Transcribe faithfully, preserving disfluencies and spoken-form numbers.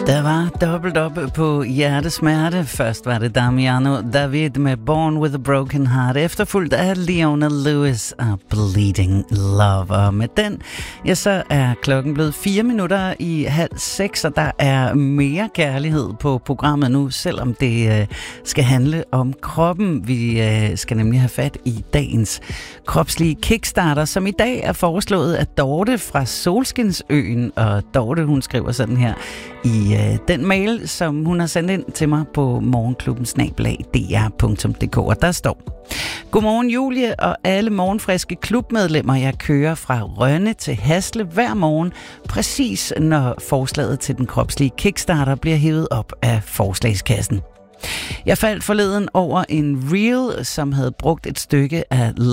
Der var dobbelt op på hjertesmerte. Først var det Damiano David med Born with a Broken Heart, efterfulgt af Leona Lewis og Bleeding Love. Og med den, ja, så er klokken blevet fire minutter i halv seks, og der er mere kærlighed på programmet nu, selvom det øh, skal handle om kroppen. Vi øh, skal nemlig have fat i dagens kropslige kickstarter, som i dag er foreslået af Dorte fra Solskinsøen. Og Dorte, hun skriver sådan her i øh, den mail, som hun har sendt ind til mig på morgenklubben snabel-a d r punktum d k, og der står: Godmorgen Julie og alle morgenfriske klubmedlemmer. Jeg kører fra Rønne til Hasle hver morgen, præcis når forslaget til den kropslige kickstarter bliver hævet op af forslagskassen. Jeg faldt forleden over en reel, som havde brugt et stykke af